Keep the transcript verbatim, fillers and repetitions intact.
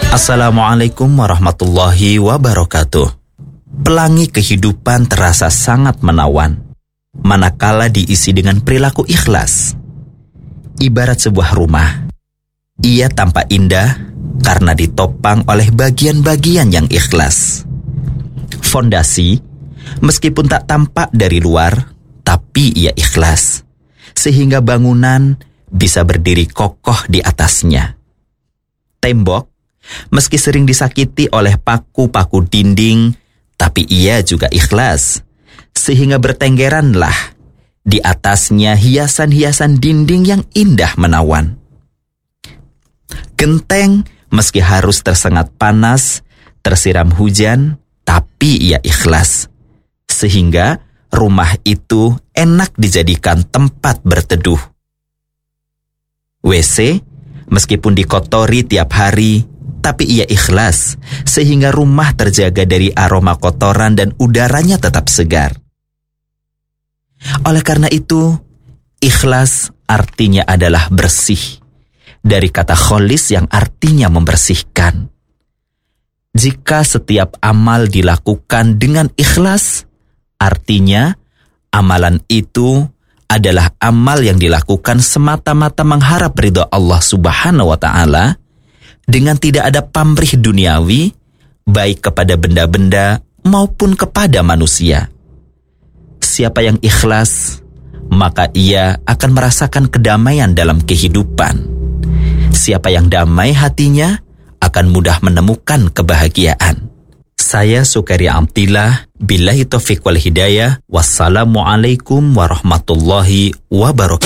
Assalamualaikum warahmatullahi wabarakatuh. Pelangi kehidupan terasa sangat menawan, manakala diisi dengan perilaku ikhlas. Ibarat sebuah rumah, ia tampak indah karena ditopang oleh bagian-bagian yang ikhlas. Fondasi, meskipun tak tampak dari luar, tapi ia ikhlas, sehingga bangunan bisa berdiri kokoh di atasnya. Tembok, meski sering disakiti oleh paku-paku dinding, tapi ia juga ikhlas, sehingga bertenggeranlah di atasnya hiasan-hiasan dinding yang indah menawan. Genteng, meski harus tersengat panas, tersiram hujan, tapi ia ikhlas, sehingga rumah itu enak dijadikan tempat berteduh. W C, meskipun dikotori tiap hari, tapi ia ikhlas, sehingga rumah terjaga dari aroma kotoran dan udaranya tetap segar. Oleh karena itu, ikhlas artinya adalah bersih, dari kata kholis yang artinya membersihkan. Jika setiap amal dilakukan dengan ikhlas, artinya amalan itu adalah amal yang dilakukan semata-mata mengharap ridha Allah Subhanahu wa Ta'ala, dengan tidak ada pamrih duniawi, baik kepada benda-benda maupun kepada manusia. Siapa yang ikhlas, maka ia akan merasakan kedamaian dalam kehidupan. Siapa yang damai hatinya, akan mudah menemukan kebahagiaan. Saya Sukaria Amtillah, billahi taufiq wal hidayah. Wassalamualaikum warahmatullahi wabarakatuh.